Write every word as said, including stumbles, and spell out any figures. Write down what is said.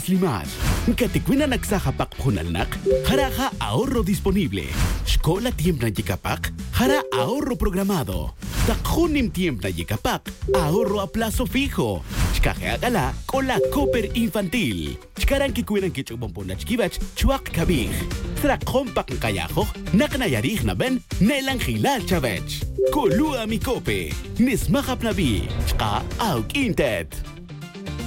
más limas. Katikwina nagsahapak punalnak, jaraja ahorro disponible. Escola tiembla yikapak, jara ahorro programado. Takhunim tiembla yikapak, ahorro a plazo fijo. Chkajeagala con la Cooper Infantil. Chkaran kikuinan kichubompunach kibach, chuak kabij. Trakompak kayajo, naknayarij na ben, nelang hilal chavech. Kulua mi kope, nismahap nabi, chka auk intet.